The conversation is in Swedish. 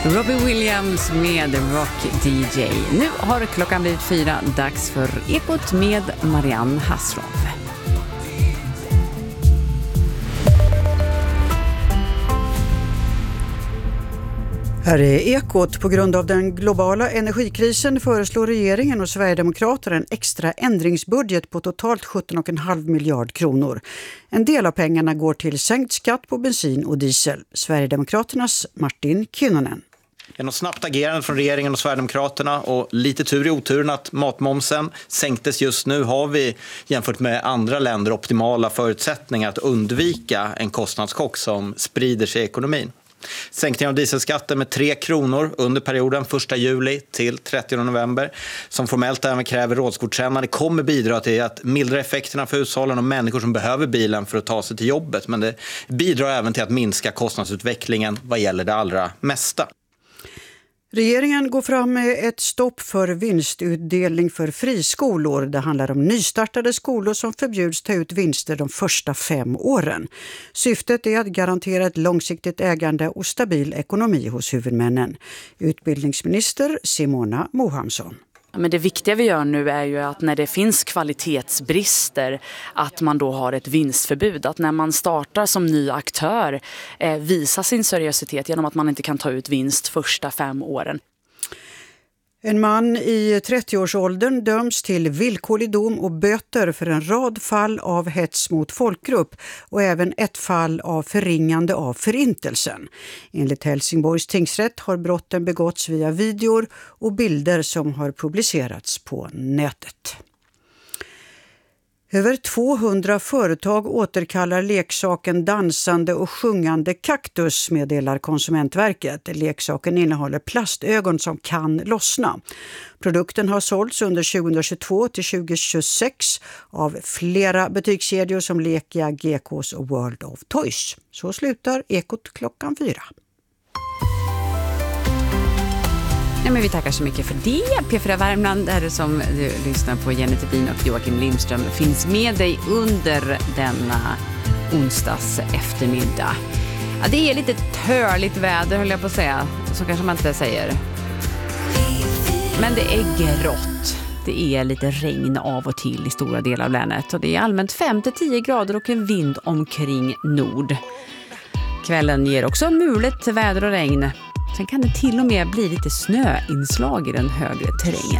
Robbie Williams med Rock DJ. Nu har klockan blivit 4, dags för Ekot med Marianne Hasslov. Här är Ekot. På grund av den globala energikrisen föreslår regeringen och Sverigedemokrater en extra ändringsbudget på totalt 17,5 miljard kronor. En del av pengarna går till sänkt skatt på bensin och diesel. Sverigedemokraternas Martin Kinnunen. Genom snabbt agerande från regeringen och Sverigedemokraterna och lite tur i oturen att matmomsen sänktes just nu har vi jämfört med andra länder optimala förutsättningar att undvika en kostnadschock som sprider sig i ekonomin. Sänkningen av dieselskatten med 3 kronor under perioden 1 juli till 30 november som formellt även kräver rådsgodkännande kommer bidra till att mildra effekterna för hushållen och människor som behöver bilen för att ta sig till jobbet. Men det bidrar även till att minska kostnadsutvecklingen vad gäller det allra mesta. Regeringen går fram med ett stopp för vinstutdelning för friskolor. Det handlar om nystartade skolor som förbjuds ta ut vinster de första 5 åren. Syftet är att garantera ett långsiktigt ägande och stabil ekonomi hos huvudmännen. Utbildningsminister Simona Mohamsson. Men det viktiga vi gör nu är ju att när det finns kvalitetsbrister att man då har ett vinstförbud. Att när man startar som ny aktör visa sin seriositet genom att man inte kan ta ut vinst första 5 åren. En man i 30-årsåldern döms till villkorlig dom och böter för en rad fall av hets mot folkgrupp och även ett fall av förringande av förintelsen. Enligt Helsingborgs tingsrätt har brotten begåtts via videor och bilder som har publicerats på nätet. Över 200 företag återkallar leksaken dansande och sjungande kaktus, meddelar Konsumentverket. Leksaken innehåller plastögon som kan lossna. Produkten har sålts under 2022 till 2026 av flera butikskedjor som Lekia, GKs och World of Toys. Så slutar Ekot klockan 4. Nej, men vi tackar så mycket för det. P4 Värmland är det som du lyssnar på. Jenny Tedin och Joakim Lindström finns med dig under denna onsdags eftermiddag. Ja, det är lite törligt väder, höll jag på att säga. Så kanske man inte säger. Men det är grått. Det är lite regn av och till i stora delar av länet. Och det är allmänt 5-10 grader och en vind omkring nord. Kvällen ger också mulet väder och regn. Sen kan det till och med bli lite snöinslag i den högre terrängen.